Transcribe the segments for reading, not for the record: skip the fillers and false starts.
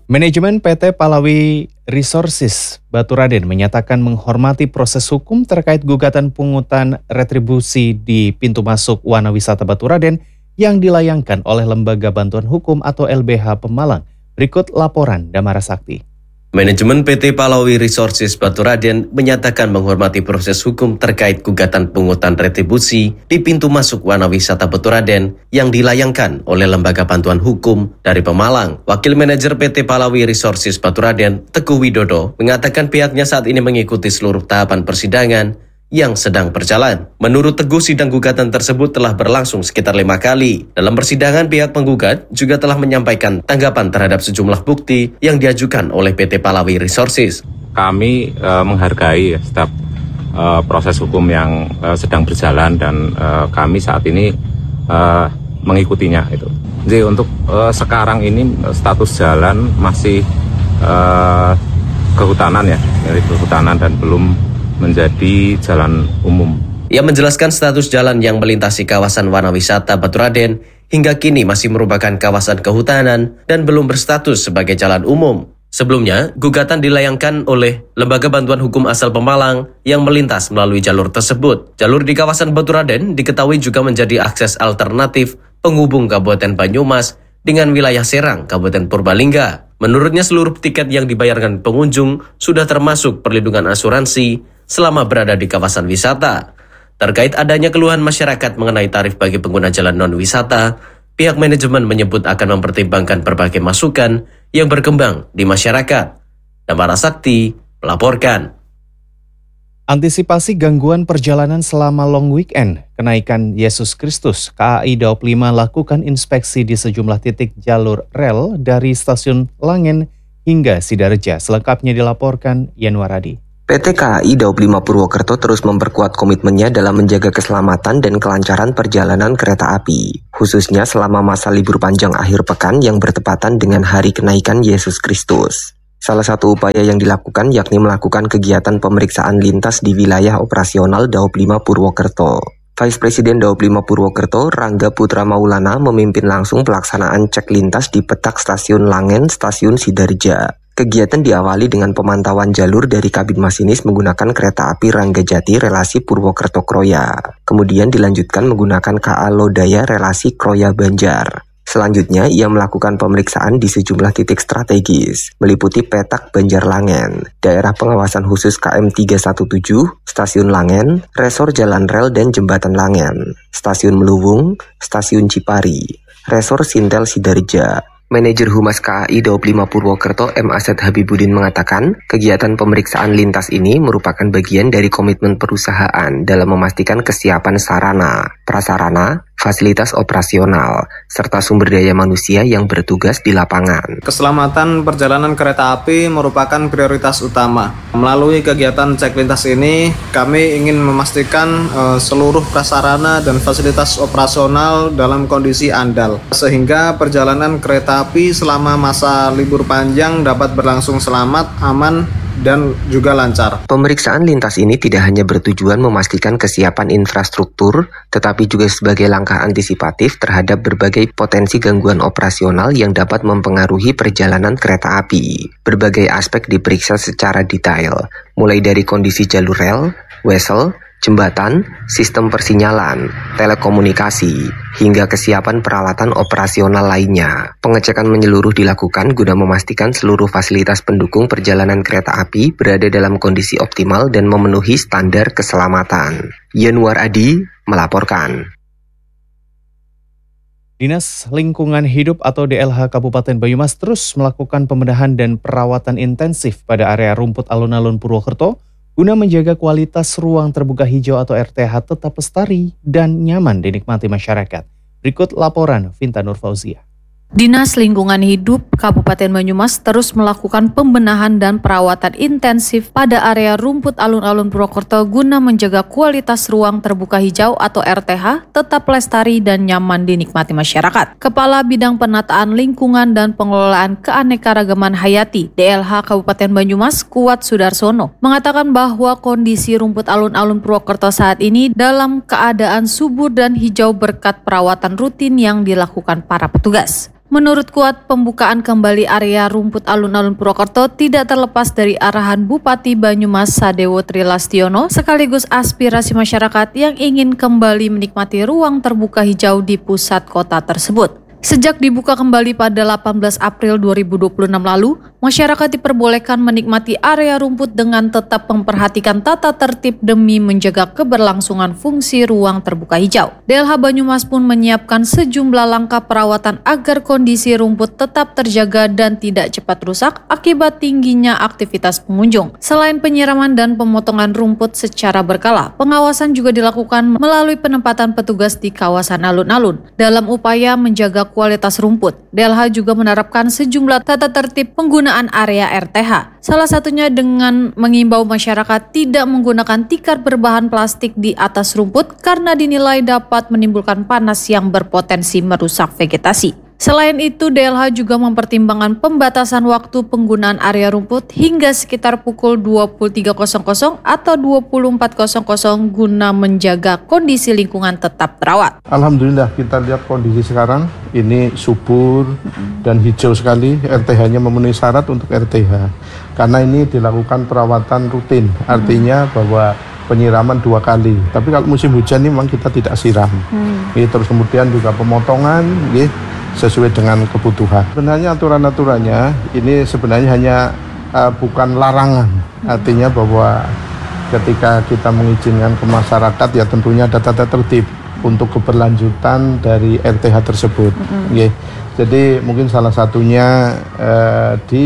Manajemen PT Pahlawi Resources Baturaden menyatakan menghormati proses hukum terkait gugatan pungutan retribusi di pintu masuk Wana Wisata Baturaden yang dilayangkan oleh Lembaga Bantuan Hukum atau LBH Pemalang. Berikut laporan Damara Sakti. Manajemen PT Pahlawi Resources Baturaden menyatakan menghormati proses hukum terkait gugatan pungutan retribusi di pintu masuk Wana Wisata Baturaden yang dilayangkan oleh Lembaga Bantuan Hukum dari Pemalang. Wakil Manajer PT Pahlawi Resources Baturaden, Teguh Widodo, mengatakan pihaknya saat ini mengikuti seluruh tahapan persidangan yang sedang berjalan. Menurut Teguh, sidang gugatan tersebut telah berlangsung sekitar 5 kali. Dalam persidangan, pihak penggugat juga telah menyampaikan tanggapan terhadap sejumlah bukti yang diajukan oleh PT Pahlawi Resources. Kami menghargai setiap proses hukum yang sedang berjalan dan kami saat ini mengikutinya. Jadi untuk sekarang ini status jalan masih kehutanan milik kehutanan dan belum menjadi jalan umum. Ia menjelaskan status jalan yang melintasi kawasan Wana Wisata Baturaden hingga kini masih merupakan kawasan kehutanan dan belum berstatus sebagai jalan umum. Sebelumnya, gugatan dilayangkan oleh Lembaga Bantuan Hukum asal Pemalang yang melintas melalui jalur tersebut. Jalur di kawasan Baturaden diketahui juga menjadi akses alternatif penghubung Kabupaten Banyumas dengan wilayah Serang, Kabupaten Purbalingga. Menurutnya seluruh tiket yang dibayarkan pengunjung sudah termasuk perlindungan asuransi selama berada di kawasan wisata. Terkait adanya keluhan masyarakat mengenai tarif bagi pengguna jalan non-wisata, pihak manajemen menyebut akan mempertimbangkan berbagai masukan yang berkembang di masyarakat. Damara Sakti melaporkan. Antisipasi gangguan perjalanan selama long weekend, kenaikan Yesus Kristus, KAI Daop 5 lakukan inspeksi di sejumlah titik jalur rel dari stasiun Langen hingga Sidareja. Selengkapnya dilaporkan Yanwaradi. PT KAI Daop 5 Purwokerto terus memperkuat komitmennya dalam menjaga keselamatan dan kelancaran perjalanan kereta api, khususnya selama masa libur panjang akhir pekan yang bertepatan dengan hari kenaikan Yesus Kristus. Salah satu upaya yang dilakukan yakni melakukan kegiatan pemeriksaan lintas di wilayah operasional Daop 5 Purwokerto. Vice Presiden Daop 5 Purwokerto, Rangga Putra Maulana, memimpin langsung pelaksanaan cek lintas di petak Stasiun Langen, Stasiun Sidareja. Kegiatan diawali dengan pemantauan jalur dari kabin masinis menggunakan kereta api Ranggajati relasi Purwokerto-Kroya. Kemudian dilanjutkan menggunakan KA Lodaya relasi Kroya-Banjar. Selanjutnya, ia melakukan pemeriksaan di sejumlah titik strategis, meliputi petak Banjar Langen, daerah pengawasan khusus KM 317, Stasiun Langen, Resor Jalan Rel dan Jembatan Langen, Stasiun Meluwung, Stasiun Cipari, Resor Sintel Sidareja. Manajer Humas KAI Daop 5 Purwokerto M. Asad Habibudin mengatakan, kegiatan pemeriksaan lintas ini merupakan bagian dari komitmen perusahaan dalam memastikan kesiapan sarana, prasarana, fasilitas operasional, serta sumber daya manusia yang bertugas di lapangan. Keselamatan perjalanan kereta api merupakan prioritas utama. Melalui kegiatan cek lintas ini, kami ingin memastikan seluruh prasarana dan fasilitas operasional dalam kondisi andal, sehingga perjalanan kereta api selama masa libur panjang dapat berlangsung selamat, aman, dan juga lancar. Pemeriksaan lintas ini tidak hanya bertujuan memastikan kesiapan infrastruktur, tetapi juga sebagai langkah antisipatif terhadap berbagai potensi gangguan operasional yang dapat mempengaruhi perjalanan kereta api. Berbagai aspek diperiksa secara detail, mulai dari kondisi jalur rel, wesel, jembatan, sistem persinyalan, telekomunikasi, hingga kesiapan peralatan operasional lainnya. Pengecekan menyeluruh dilakukan guna memastikan seluruh fasilitas pendukung perjalanan kereta api berada dalam kondisi optimal dan memenuhi standar keselamatan. Yanwar Adi melaporkan. Dinas Lingkungan Hidup atau DLH Kabupaten Banyumas terus melakukan pembenahan dan perawatan intensif pada area rumput alun-alun Purwokerto guna menjaga kualitas ruang terbuka hijau atau RTH tetap lestari dan nyaman dinikmati masyarakat. Berikut laporan Vinta Nur Fauzia. Dinas Lingkungan Hidup Kabupaten Banyumas terus melakukan pembenahan dan perawatan intensif pada area rumput alun-alun Purwokerto guna menjaga kualitas ruang terbuka hijau atau RTH tetap lestari dan nyaman dinikmati masyarakat. Kepala Bidang Penataan Lingkungan dan Pengelolaan Keanekaragaman Hayati DLH Kabupaten Banyumas, Kuat Sudarsono, mengatakan bahwa kondisi rumput alun-alun Purwokerto saat ini dalam keadaan subur dan hijau berkat perawatan rutin yang dilakukan para petugas. Menurut Kuat, pembukaan kembali area rumput alun-alun Purwokerto tidak terlepas dari arahan Bupati Banyumas Sadewo Trilastiono sekaligus aspirasi masyarakat yang ingin kembali menikmati ruang terbuka hijau di pusat kota tersebut. Sejak dibuka kembali pada 18 April 2026 lalu, masyarakat diperbolehkan menikmati area rumput dengan tetap memperhatikan tata tertib demi menjaga keberlangsungan fungsi ruang terbuka hijau. DLH Banyumas pun menyiapkan sejumlah langkah perawatan agar kondisi rumput tetap terjaga dan tidak cepat rusak akibat tingginya aktivitas pengunjung. Selain penyiraman dan pemotongan rumput secara berkala, pengawasan juga dilakukan melalui penempatan petugas di kawasan alun-alun. Dalam upaya menjaga kualitas rumput, DLH juga menerapkan sejumlah tata tertib penggunaan area RTH. Salah satunya dengan mengimbau masyarakat tidak menggunakan tikar berbahan plastik di atas rumput karena dinilai dapat menimbulkan panas yang berpotensi merusak vegetasi. Selain itu, DLH juga mempertimbangkan pembatasan waktu penggunaan area rumput hingga sekitar pukul 23.00 atau 24.00 guna menjaga kondisi lingkungan tetap terawat. Alhamdulillah kita lihat kondisi sekarang ini subur dan hijau sekali. RTH-nya memenuhi syarat untuk RTH karena ini dilakukan perawatan rutin, artinya bahwa penyiraman 2 kali. Tapi kalau musim hujan ini memang kita tidak siram. Terus kemudian juga pemotongan, sesuai dengan kebutuhan. Sebenarnya aturan-aturannya ini sebenarnya hanya bukan larangan, artinya bahwa ketika kita mengizinkan ke masyarakat ya tentunya ada tata tertib untuk keberlanjutan dari RTH tersebut. Jadi mungkin salah satunya di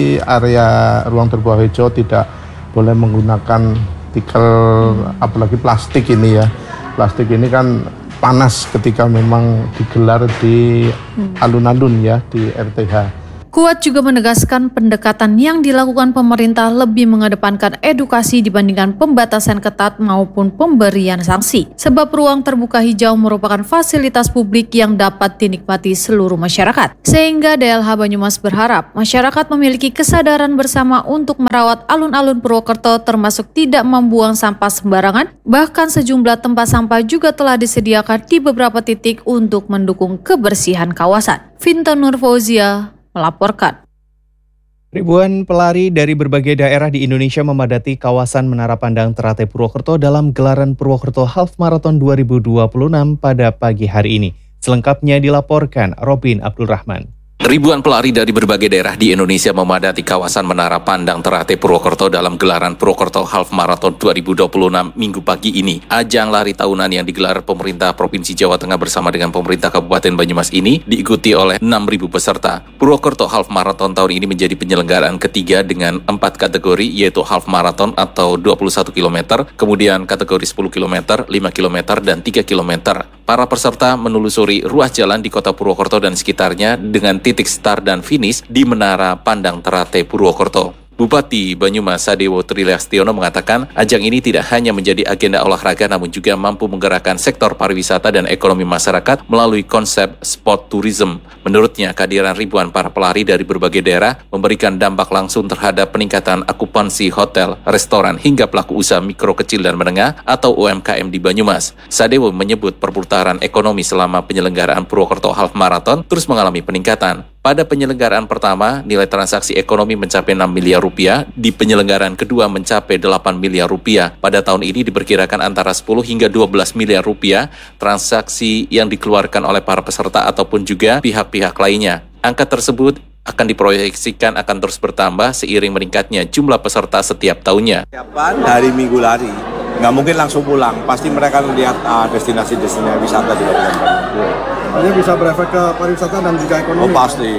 area ruang terbuka hijau tidak boleh menggunakan tikar, apalagi plastik ini ya. Plastik ini kan panas ketika memang digelar di alun-alun ya, di RTH. Kuat juga menegaskan pendekatan yang dilakukan pemerintah lebih mengedepankan edukasi dibandingkan pembatasan ketat maupun pemberian sanksi. Sebab ruang terbuka hijau merupakan fasilitas publik yang dapat dinikmati seluruh masyarakat. Sehingga DLH Banyumas berharap masyarakat memiliki kesadaran bersama untuk merawat alun-alun Purwokerto termasuk tidak membuang sampah sembarangan. Bahkan sejumlah tempat sampah juga telah disediakan di beberapa titik untuk mendukung kebersihan kawasan. Vinta Nur Fauzia melaporkan. Ribuan pelari dari berbagai daerah di Indonesia memadati kawasan Menara Pandang Teratai Purwokerto dalam gelaran Purwokerto Half Marathon 2026 pada pagi hari ini. Selengkapnya dilaporkan Robin Abdul Rahman. Ribuan pelari dari berbagai daerah di Indonesia memadati kawasan Menara Pandang Teratai Purwokerto dalam gelaran Purwokerto Half Marathon 2026 Minggu pagi ini. Ajang lari tahunan yang digelar pemerintah Provinsi Jawa Tengah bersama dengan pemerintah Kabupaten Banyumas ini diikuti oleh 6.000 peserta. Purwokerto Half Marathon tahun ini menjadi penyelenggaraan ketiga dengan 4 kategori, yaitu Half Marathon atau 21 km, kemudian kategori 10 km, 5 km, dan 3 km. Para peserta menelusuri ruas jalan di kota Purwokerto dan sekitarnya dengan titik start dan finish di Menara Pandang Teratai Purwokerto. Bupati Banyumas Sadewo Trilastiono mengatakan ajang ini tidak hanya menjadi agenda olahraga namun juga mampu menggerakkan sektor pariwisata dan ekonomi masyarakat melalui konsep sport tourism. Menurutnya, kehadiran ribuan para pelari dari berbagai daerah memberikan dampak langsung terhadap peningkatan akupansi hotel, restoran hingga pelaku usaha mikro, kecil, dan menengah atau UMKM di Banyumas. Sadewo menyebut perputaran ekonomi selama penyelenggaraan Purwokerto Half Marathon terus mengalami peningkatan. Pada penyelenggaraan pertama, nilai transaksi ekonomi mencapai 6 miliar rupiah, di penyelenggaraan kedua mencapai 8 miliar rupiah. Pada tahun ini diperkirakan antara 10 hingga 12 miliar rupiah transaksi yang dikeluarkan oleh para peserta ataupun juga pihak-pihak lainnya. Angka tersebut akan diproyeksikan akan terus bertambah seiring meningkatnya jumlah peserta setiap tahunnya. Hari Minggu lari, nggak mungkin langsung pulang, pasti mereka lihat destinasi-destinasi wisata di Banyumas. Ini bisa berefek ke pariwisata dan juga ekonomi. Oh pasti.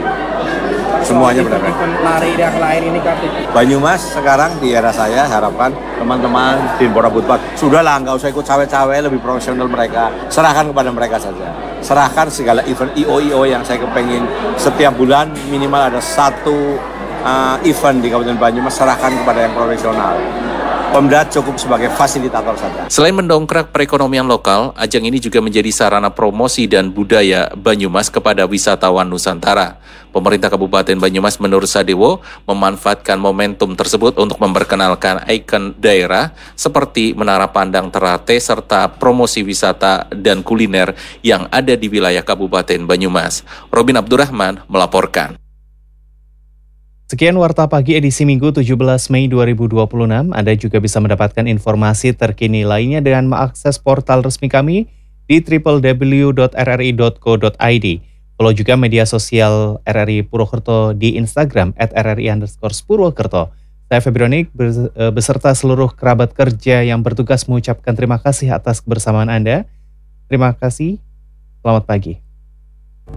Semuanya berefek. Lari yang lain ini Banyumas sekarang di era saya harapkan teman-teman di Dinpora Budpat sudahlah nggak usah ikut cawe-cawe, lebih profesional mereka. Serahkan kepada mereka saja. Serahkan segala event IO yang saya kepengin setiap bulan minimal ada 1 event di Kabupaten Banyumas, serahkan kepada yang profesional. Pemda cukup sebagai fasilitator saja. Selain mendongkrak perekonomian lokal, ajang ini juga menjadi sarana promosi dan budaya Banyumas kepada wisatawan Nusantara. Pemerintah Kabupaten Banyumas menurut Sadewo memanfaatkan momentum tersebut untuk memperkenalkan ikon daerah seperti Menara Pandang Ternate serta promosi wisata dan kuliner yang ada di wilayah Kabupaten Banyumas. Robin Abdurrahman melaporkan. Sekian Warta Pagi edisi Minggu 17 Mei 2026. Anda juga bisa mendapatkan informasi terkini lainnya dengan mengakses portal resmi kami di www.rri.co.id. Follow juga media sosial RRI Purwokerto di Instagram @rri_Purwokerto. Saya Febrionik beserta seluruh kerabat kerja yang bertugas mengucapkan terima kasih atas kebersamaan Anda. Terima kasih, selamat pagi.